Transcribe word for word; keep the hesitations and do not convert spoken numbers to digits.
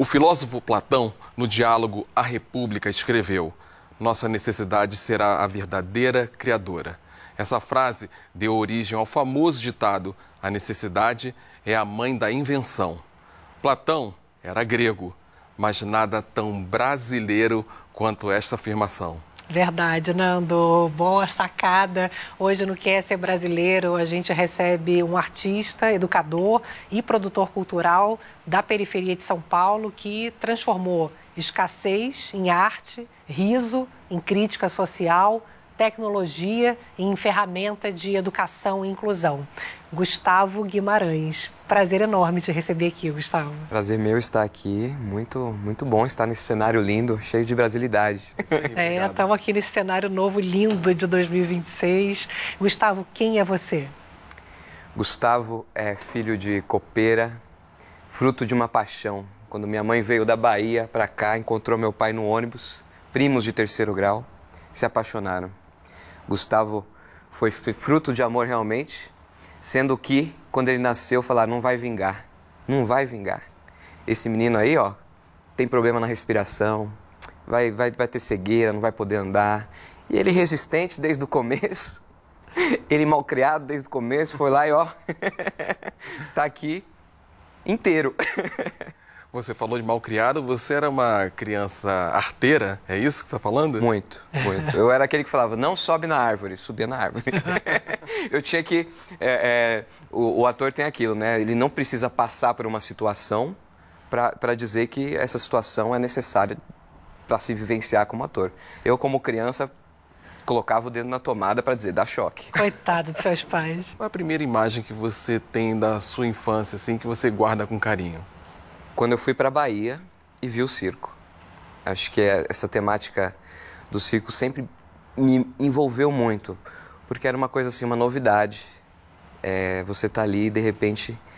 O filósofo Platão, no diálogo A República, escreveu: "Nossa necessidade será a verdadeira criadora." Essa frase deu origem ao famoso ditado: "A necessidade é a mãe da invenção." Platão era grego, mas nada tão brasileiro quanto esta afirmação. Verdade, Nando. Boa sacada. Hoje no Quer Ser Brasileiro a gente recebe um artista, educador e produtor cultural da periferia de São Paulo que transformou escassez em arte, riso em crítica social, tecnologia em ferramenta de educação e inclusão. Gustavo Guimarães. Prazer enorme te receber aqui, Gustavo. Prazer meu estar aqui. Muito, muito bom estar nesse cenário lindo, cheio de brasilidade. É, estamos aqui nesse cenário novo, lindo, de dois mil e vinte e seis. Gustavo, quem é você? Gustavo é filho de copeira, fruto de uma paixão. Quando minha mãe veio da Bahia para cá, encontrou meu pai no ônibus, primos de terceiro grau, se apaixonaram. Gustavo foi fruto de amor realmente, sendo que, quando ele nasceu, falaram: não vai vingar, não vai vingar. Esse menino aí, ó, tem problema na respiração, vai, vai, vai ter cegueira, não vai poder andar. E ele resistente desde o começo, ele malcriado desde o começo, foi lá e ó, tá aqui inteiro. Você falou de malcriado, você era uma criança arteira, é isso que você está falando? Muito, muito. Eu era aquele que falava: não sobe na árvore, subia na árvore. Eu tinha que... É, é, o, o ator tem aquilo, né? Ele não precisa passar por uma situação para dizer que essa situação é necessária para se vivenciar como ator. Eu, como criança, colocava o dedo na tomada para dizer: dá choque. Coitado dos seus pais. Qual a primeira imagem que você tem da sua infância, assim, que você guarda com carinho? Quando eu fui para a Bahia e vi o circo. Acho que essa temática do circo sempre me envolveu muito, porque era uma coisa assim, uma novidade. É, você tá ali e de repente